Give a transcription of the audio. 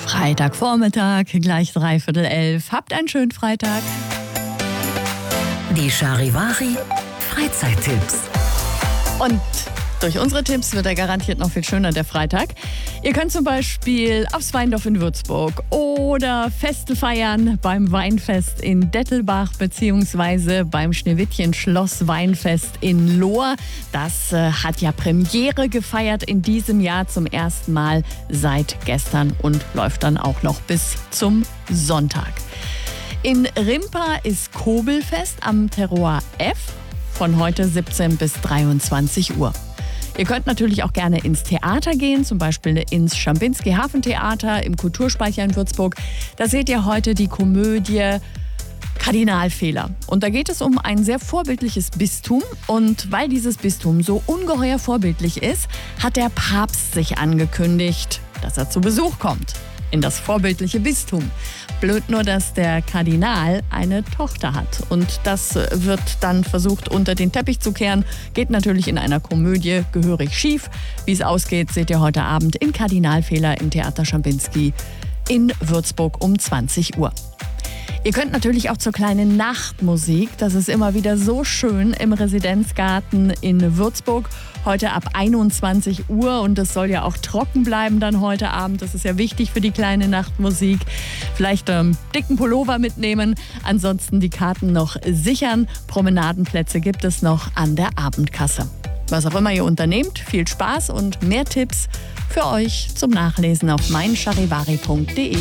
Freitagvormittag, gleich 11:15. Habt einen schönen Freitag. Die Charivari Freizeittipps. Und durch unsere Tipps wird er garantiert noch viel schöner, der Freitag. Ihr könnt zum Beispiel aufs Weindorf in Würzburg oder Feste feiern beim Weinfest in Dettelbach bzw. beim Schneewittchen-Schloss Weinfest in Lohr. Das hat ja Premiere gefeiert in diesem Jahr zum ersten Mal seit gestern und läuft dann auch noch bis zum Sonntag. In Rimpa ist Kobelfest am Terroir F von heute 17 bis 23 Uhr. Ihr könnt natürlich auch gerne ins Theater gehen, zum Beispiel ins Schambinski-Hafentheater im Kulturspeicher in Würzburg. Da seht ihr heute die Komödie Kardinalfehler. Und da geht es um ein sehr vorbildliches Bistum. Und weil dieses Bistum so ungeheuer vorbildlich ist, hat der Papst sich angekündigt, dass er zu Besuch kommt in das vorbildliche Bistum. Blöd nur, dass der Kardinal eine Tochter hat. Und das wird dann versucht, unter den Teppich zu kehren. Geht natürlich in einer Komödie gehörig schief. Wie es ausgeht, seht ihr heute Abend in Kardinalfehler im Theater Schambinski in Würzburg um 20 Uhr. Ihr könnt natürlich auch zur kleinen Nachtmusik. Das ist immer wieder so schön im Residenzgarten in Würzburg. Heute ab 21 Uhr und es soll ja auch trocken bleiben dann heute Abend. Das ist ja wichtig für die kleine Nachtmusik. Vielleicht dicken Pullover mitnehmen. Ansonsten die Karten noch sichern. Promenadenplätze gibt es noch an der Abendkasse. Was auch immer ihr unternehmt, viel Spaß und mehr Tipps für euch zum Nachlesen auf meincharivari.de.